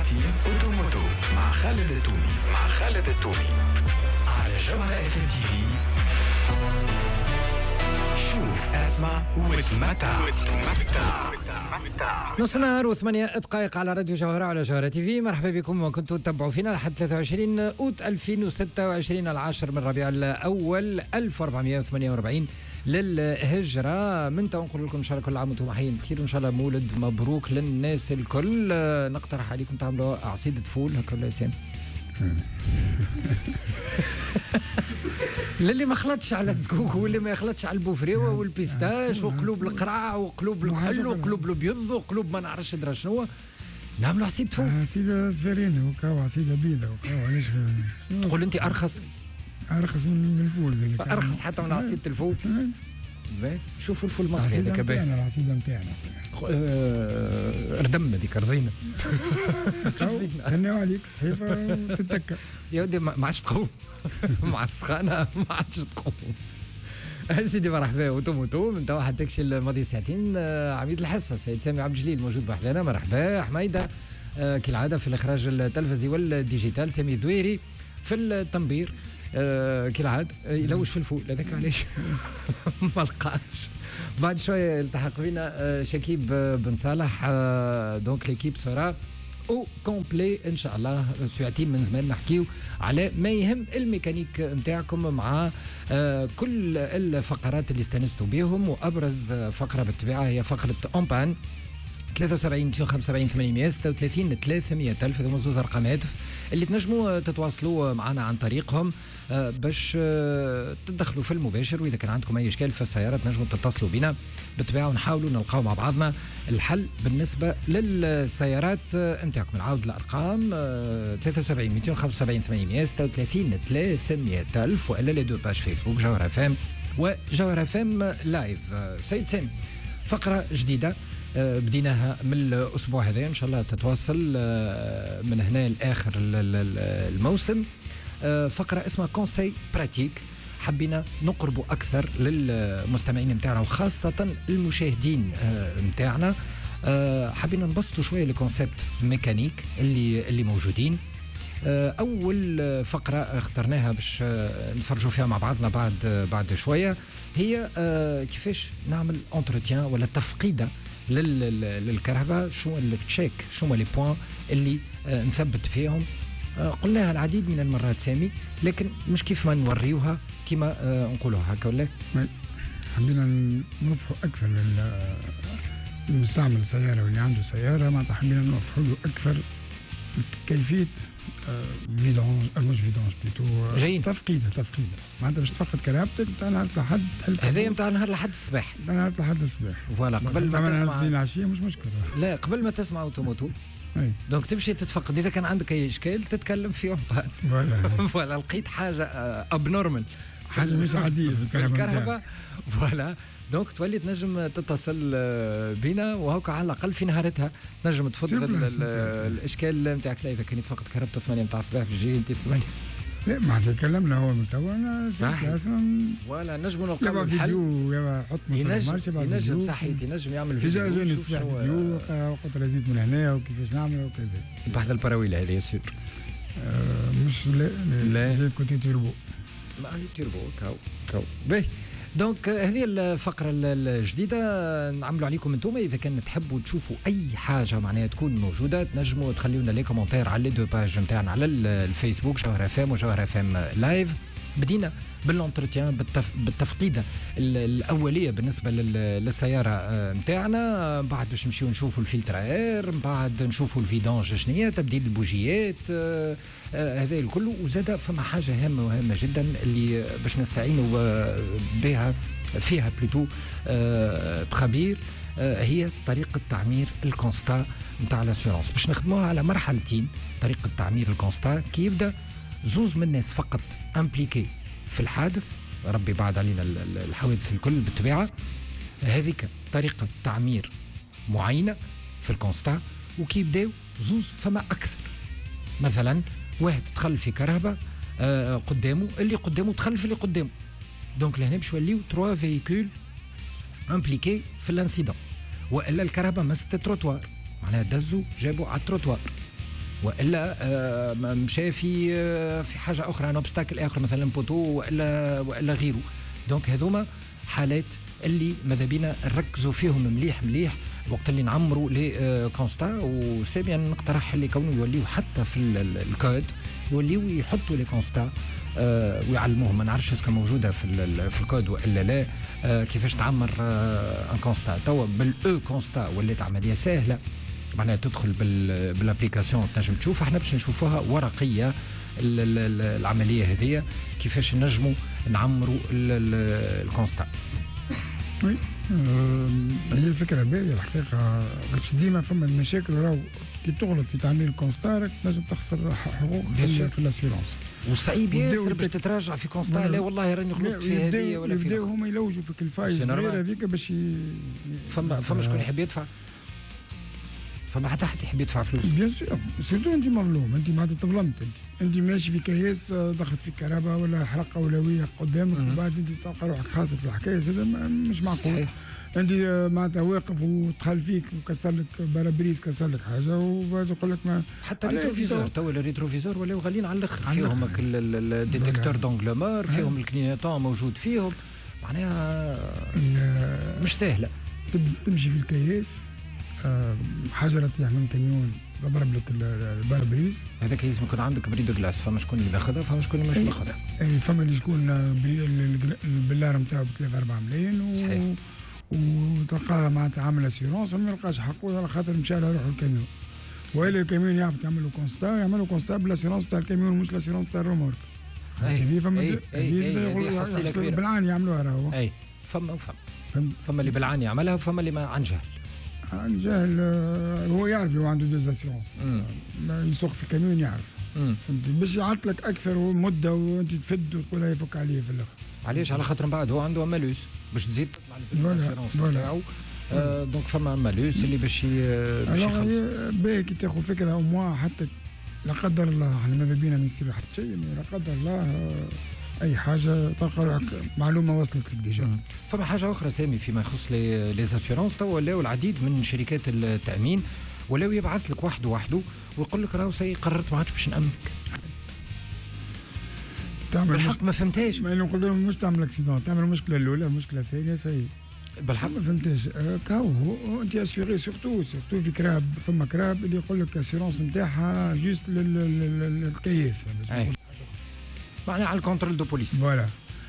ساعتين اوتوموتو مع خالد التومي على جوهرة اف ام تي في. شوف اسمع وتمتع. نص نهار و8 دقائق على راديو جوهرة على جوهرة تي في. مرحبا بكم وكنتوا تتبعوا فينا لحد 23 أوت 2026 العاشر من ربيع الأول 1448 للهجرة. من تو نقول لكم إن شاء الله كل عام وانتم حيين بخير وإن شاء الله مولد مبروك للناس الكل. نقترح عليكم تعملوا عصيدة فول هكا ولا يسام للي ما خلطش على الزقوق واللي ما يخلطش على البوفريوه والبيستاش وقلوب القرع وقلوب الكحل وقلوب الابيض وقلوب ما نعرفش درا شنو نعملوا عصيدة فول. عصيدة فرينة وكاو عصيدة بيضة وكاو علاش تقول انت ارخص من الفول ذلك ارخص حتى من عصيدة الفول. شوفوا الفول المصري هذاك باهي. العصيدة نتاعنا ردم هذيك رزينه هنيو عليك صحيفة وتتكا يا ودي ما عادش تقوم مع السخانه ما عادش تقوم. سيدي مرحبا وتوموتو من توا حتى كشي الماضي ساعتين. عميد الحصه السيد سامي عبد الجليل موجود بحذانا. مرحبا حميده كالعاده في الاخراج التلفزي والديجيتال. سامي الذويري في التنبير كالعاده يلوش في الفول هذاك علاش ما لقاش. بعد شويه يلتحق بنا شكيب بن صالح. دونك ليكيب سورا او كومبلي ان شاء الله. ساعتين من زمان نحكيو على ما يهم الميكانيك نتاعكم مع كل الفقرات اللي استانستوا بهم. وابرز فقره بالطبيعه هي فقره اونبان 73 275 836 300 ألف. هذوما زوز أرقام هاتف اللي تنجموا تتواصلوا معنا عن طريقهم باش تدخلوا في المباشر. وإذا كان عندكم أي إشكال في السيارة تنجموا تتصلوا بنا بالطبيعة ونحاولوا نلقاو مع بعضنا الحل بالنسبة للسيارات نتاعكم. نعاود الأرقام 73 275 836 300 ألف وإلا لي دو باج فيسبوك جوهرة فام وجوهرة فام لايف. سيد سامي فقرة جديدة بديناها من الأسبوع هذا إن شاء الله تتواصل من هنا لآخر الموسم. فقرة اسمها كونسي براتيك. حبينا نقربوا أكثر للمستمعين متاعنا وخاصة المشاهدين متاعنا. حبينا نبسطوا شوية الكونسيبت ميكانيك اللي موجودين. أول فقرة اخترناها باش نفرجوا فيها مع بعضنا بعد شوية هي كيفاش نعمل انتروتيان ولا تفقيدة للكهرباء. شو التشيك شو لي بوين اللي نثبت فيهم. قلناها العديد من المرات سامي لكن مش كيف ما نوريوها كما نقولوها هكا ولا حبينا نوضحوا أكثر للمستعمل السيارة واللي عنده سيارة. معناتها حبينا نوضحوا له أكثر كيفية فيدونج مش فيدونج بليتو جايين تفقيدة معناتها باش تفقد كهربتك تاع نهار لحد هذايا نتاع نهار لحد الصباح. نهار لحد الصباح فوالا قبل ما تسمع العشية مش مشكلة. لا قبل ما تسمع اوتوموتو دونك تمشي تتفقد. اذا كان عندك اي اشكال تتكلم فيهم. فوالا لقيت حاجه ابنورمال حاجه مش عاديه في الكهرباء فوالا دونك تولي تنجم تتصل بنا وهوكا على الاقل في نهارتها تنجم تفضل الاشكال نتاعك. لا اذا كان يتفقد كهربته 8 نتاع الصباح في الجي انت 8 لا ما تكلمنا هو من توا انا صح ولا نجموا نلقاو الحل. يا حط ينجم صحيح ينجم يعمل فيديو جاني صباح فيديو قلت له زيد من هنا وكيفاش نعمل وكذا. بحث البراويل هذه يصير مش لا زي كنت تيربو كاو باهي. دونك هذه الفقرة الجديدة نعملوا عليكم انتم. إذا كان تحبوا تشوفوا أي حاجة معناها تكون موجودة تنجموا تخليونا لي كومنتير على لي دو باج نتاعنا على الفيسبوك جوهرة فام وجوهرة فام لايف. بدينا بالانتروتيان بالتفقيدة الأولية بالنسبة للسيارة نتاعنا. بعد باش نمشيو نشوفوا الفلتر اير. بعد نشوفوا الفيدانج شنية تبديل البوجيات هذا الكل. وزاد فما حاجة هامة جدا اللي باش نستعينوا بها فيها بلوتو بخبير. هي طريقة تعمير الكونستا نتاع الاسيورونس. باش نخدموها على مرحلتين. طريقة تعمير الكونستا كي يبدا زوز من الناس فقط امبليكي في الحادث ربي بعد علينا الحوادث الكل بالطبيعة. هذيك طريقة تعمير معينة في الكونستا. وكي يبداو زوز فما أكثر. مثلا واحد تخلف في كهرباء قدامه اللي قدامه تخلف اللي قدامه. دونك لهنا باش يوليو 3 فيكول امبليكي في الانسيدون. والا الكهرباء مست التروتوار معناها دزوا جابوا على التروتوار والا مشى في حاجه اخرى، ان اوبستاكل اخر مثلا بوتو والا غيره. دونك هذوما حالات اللي ماذا بينا نركزوا فيهم مليح وقت اللي نعمروا لي كونستا. وسامي نقترح اللي كونوا يوليوا حتى في الكود يوليوا يحطوا لي كونستا ويعلموهم. ما نعرفش اسكو موجوده في الكود والا لا. كيفاش تعمر ان كونستا توا بالاو كونستا ولات عمليه سهله، معناها تدخل بالابليكاسيون تنجم تشوف. احنا باش نشوفوها ورقيه العمليه هذه كيفاش نجموا نعمروا الكونستا. وي هي الفكره باهيه الحقيقه، باش ديما فما المشاكل راهو كي تغلط في تعمير الكونستا راك تنجم تخسر حقوق في الاسيرونس. وصعيب ياسر باش تتراجع في كونستا لا والله راني غلطت في هذه ولا في يبداو هما يلوجوا فيك الفايز الصغيره هذيك باش فما شكون يحب يدفع، فما حتى حد يحب يدفع فلوس. بيان سور سيرتو انت مظلوم، انت معناتها تظلمت، انت ماشي في كياس دخلت في كهرباء ولا حرق اولويه قدامك وبعد انت تلقى روحك خاسر في الحكايه. هذا مش معقول. صحيح. انت معناتها واقف ودخل فيك وكسر لك بارابريز، كسر لك حاجه وبعد يقول لك ما حتى الريتروفيزور. تو الريتروفيزور ولاو غاليين على الاخر، فيهم الديتكتور دونغلومور، فيهم الكلينيتون موجود فيهم، معناها مش سهله. تمشي في الكياس حجره تطيح من كاميون تضرب لك البارابريز، هذاك لازم يكون عندك بريد جلاس. فما شكون اللي ياخذها فما شكون اللي مش ياخذها. اي فما اللي شكون البلار نتاعو ب 3-4 ملايين صحيح. وتلقاها معناتها عامل اسيرونس ما يلقاش حقه على خاطر مشى على روحه الكاميون. والا الكاميون يعرف يعملوا كونستا، يعملوا كونستا بالاسيرونس تاع الكاميون مش الاسيرونس تاع الرومورك. هذه فما بالعاني يعملوها راهو. اي فما اللي بالعاني يعملها وفما اللي ما عن جهل. عن جهل هو يعرف هو عنده دوز اسيرونس يسوق في كاميون يعرف باش يعطلك اكثر مده وانت تفد وتقول هي فك عليه في الاخر. علاش؟ على خاطر من بعد هو عنده مالوس باش تزيد تطلع الاسيرونس تاعو. دونك فما مالوس اللي باش يخلص. باهي كي تاخذ فكره او موا حتى لا قدر الله احنا ماذا بينا ما يصير حتى شيء، لا قدر الله اي حاجه تلقى روحك معلومه وصلت لك ديجا. فما حاجه اخرى سامي فيما يخص لي اسيرونس، تو ولاو العديد من شركات التامين ولاو يبعث لك وحده ويقول لك راهو سي قررت ما عادش باش نامنك. بالحق ما فهمتهاش. ما نقول لهم مش تعمل اكسيدون، تعمل المشكله الاولى، المشكله الثانيه سي بالحق ما فهمتهاش. كاو انت اسيغي سورتو في كراب، فما كراب اللي يقول لك اسيرونس نتاعها جوست للكياس معناها على الكونترول دو بوليس. فوالا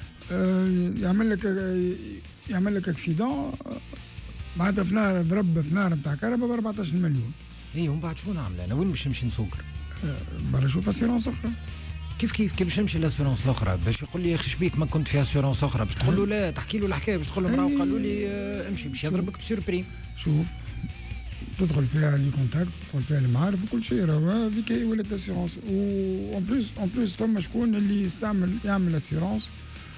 يعمل لك اكسيدون معناتها في نار ضرب في نار نتاع كهرباء ب 14 مليون. اي ومن بعد شنو نعمل انا؟ وين باش نمشي نسوق؟ برا شوف اسيرونس اخرى. كيف باش نمشي لاسيرونس الاخرى؟ باش يقول لي يا اخي شبيك ما كنت في اسيرونس اخرى؟ باش تقول له لا، تحكي له الحكايه، باش تقول له راهو قالوا لي امشي، باش يضربك بسوربريم. شوف تدخل فيها لي كونتاكت، تدخل فيها المعارف وكل شيء، راهو هذيك هي ولات اسيرونس. اون بليس فما شكون اللي يعمل اسيرونس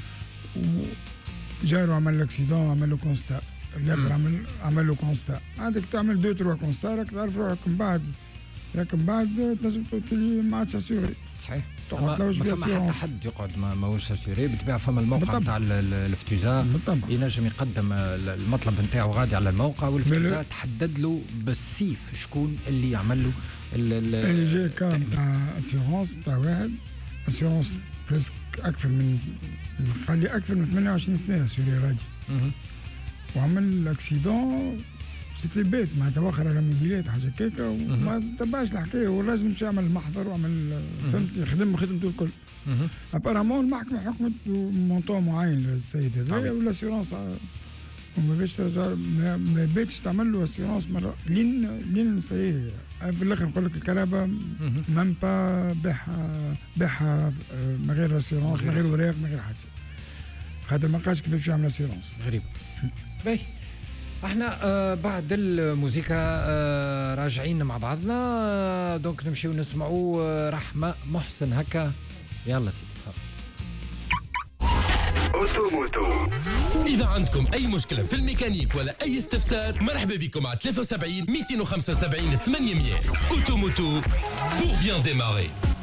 وجارو عمل اكسيدون عمل له كونستا، الاخر عمل له كونستا، عندك تعمل 2-3 كونستا راك تعرف روحك من بعد تنجم تولي ما عادش اسيوري. صحيح. ما فما حد يقعد ماهوش اسيوري. بالطبيعه فما الموقع نتاع الافتزاء ينجم يقدم المطلب نتاعو غادي على الموقع، والافتزاء تحدد له بالسيف شكون اللي يعمل له اللي جاي كان نتاع اسيورونس نتاع واحد اسيورونس بريسك اكثر من 28 سنه اسيوري غادي وعمل اكسيدون سيتي بيت معناتها واخر على موديلات حاجه كيكه وما تبعش الحكايه، والراجل مشى عمل محضر وعمل فهمت يخدم خدمته الكل. ابارامون المحكمه حكمت مونطون معين للسيد هذا والاسيورونس ما باتش تعمل له اسيورونس مره لين سي في الاخر نقول لك الكهرباء مام با بيعها من غير اسيورونس من غير وراق من غير حاجه، خاطر ما لقاش كيفاش يعمل اسيورونس. غريب. باهي احنا بعد الموسيقى راجعين مع بعضنا، دونك نمشيو نسمعوا رحمة محسن هكا. يلا سيدي تفضل. اوتوموتو. إذا عندكم أي مشكلة في الميكانيك ولا أي استفسار مرحبا بكم على 73 275 800. اوتوموتو pour bien démarrer.